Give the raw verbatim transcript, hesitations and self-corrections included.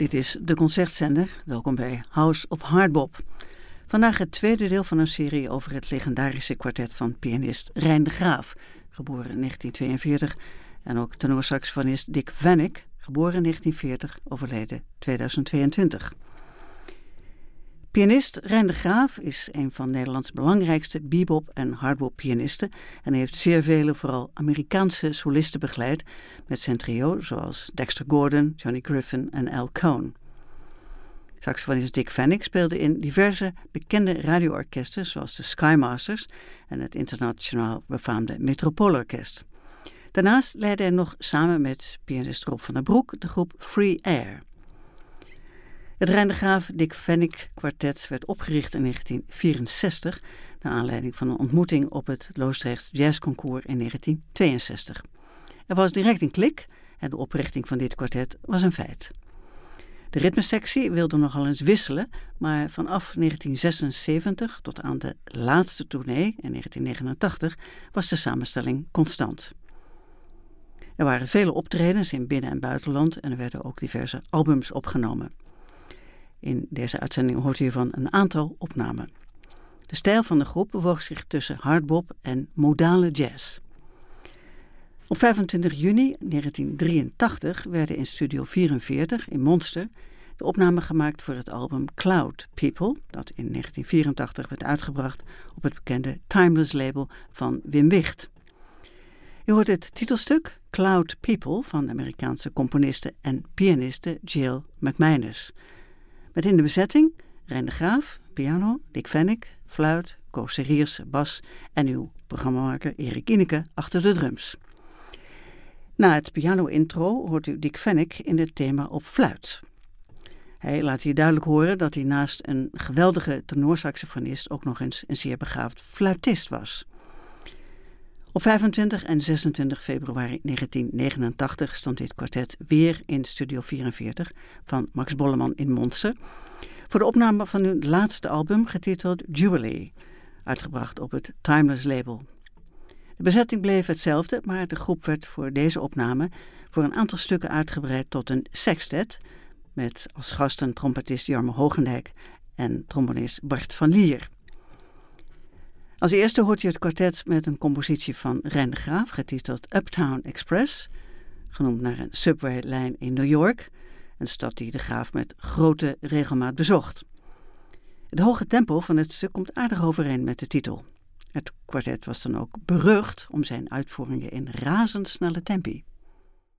Dit is de Concertzender. Welkom bij House of Hardbop. Vandaag het tweede deel van een serie over het legendarische kwartet van pianist Rein de Graaf, geboren in negentien tweeënveertig, en ook tenorsaxofonist Dick Vanneck, geboren in negentien veertig, overleden tweeduizend tweeëntwintig. Pianist Rein de Graaf is een van Nederlands belangrijkste bebop- en hardbop-pianisten en heeft zeer vele, vooral Amerikaanse solisten begeleid met zijn trio zoals Dexter Gordon, Johnny Griffin en Al Cohn. Saxofonist Dick Vanneck speelde in diverse bekende radioorkesten zoals de Skymasters en het internationaal befaamde Metropoolorkest. Daarnaast leidde hij nog samen met pianist Rob van der Broek de groep Free Air. Het Rein de Graaf Dick Vanneck kwartet werd opgericht in negentien vierenzestig naar aanleiding van een ontmoeting op het Loosdrechts Jazzconcours in negentien tweeënzestig. Er was direct een klik en de oprichting van dit kwartet was een feit. De ritmesectie wilde nogal eens wisselen, maar vanaf negentien zesenzeventig tot aan de laatste tournee in negentien negenentachtig was de samenstelling constant. Er waren vele optredens in binnen- en buitenland en er werden ook diverse albums opgenomen. In deze uitzending hoort u hiervan een aantal opnamen. De stijl van de groep bewoog zich tussen hardbop en modale jazz. Op vijfentwintig juni negentien drieëntachtig werden in Studio vierenveertig in Monster de opnamen gemaakt voor het album Cloud People, dat in negentien vierentachtig werd uitgebracht op het bekende Timeless label van Wim Wicht. U hoort het titelstuk Cloud People van de Amerikaanse componiste en pianiste Jill McManus. Met in de bezetting Rein de Graaf, piano, Dick Vanneck, fluit, Koos Seriers, bas en uw programmamaker Erik Ineke achter de drums. Na het piano-intro hoort u Dick Vanneck in het thema op fluit. Hij laat hier duidelijk horen dat hij naast een geweldige tenorsaxofonist ook nog eens een zeer begaafd fluitist was. Op vijfentwintig en zesentwintig februari negentien negenentachtig stond dit kwartet weer in Studio vierenveertig van Max Bolleman in Monster voor de opname van hun laatste album getiteld Jubilee, uitgebracht op het Timeless label. De bezetting bleef hetzelfde, maar de groep werd voor deze opname voor een aantal stukken uitgebreid tot een sextet met als gasten trompetist Jarmo Hogendijk en trombonist Bart van Lier. Als eerste hoort u het kwartet met een compositie van Rein de Graaf, getiteld Uptown Express, genoemd naar een subwaylijn in New York, een stad die de Graaf met grote regelmaat bezocht. Het hoge tempo van het stuk komt aardig overeen met de titel. Het kwartet was dan ook berucht om zijn uitvoeringen in razendsnelle tempi.